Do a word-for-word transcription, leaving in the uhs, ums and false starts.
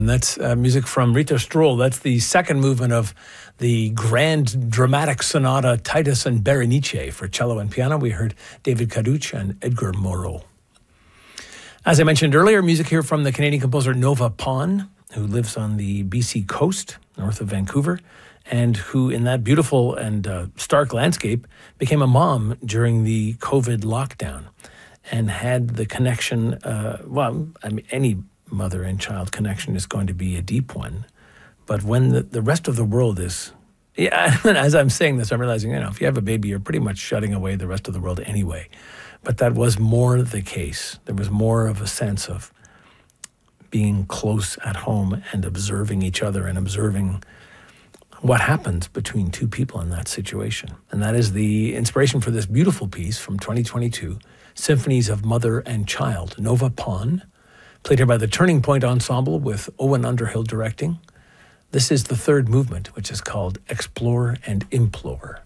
And that's uh, music from Rita Stroll. That's the second movement of the grand dramatic sonata Titus and Berenice for cello and piano. We heard David Caduch and Edgar Moreau. As I mentioned earlier, music here from the Canadian composer Nova Pon, who lives on the B C coast, north of Vancouver, and who, in that beautiful and uh, stark landscape, became a mom during the COVID lockdown and had the connection, uh, well, I mean, any mother and child connection is going to be a deep one. But when the, the rest of the world is, yeah, as I'm saying this, I'm realizing, you know, if you have a baby, you're pretty much shutting away the rest of the world anyway. But that was more the case. There was more of a sense of being close at home and observing each other and observing what happens between two people in that situation. And that is the inspiration for this beautiful piece from twenty twenty-two, Symphonies of Mother and Child, Nova Pon, played here by the Turning Point Ensemble with Owen Underhill directing. This is the third movement, which is called Explore and Implore.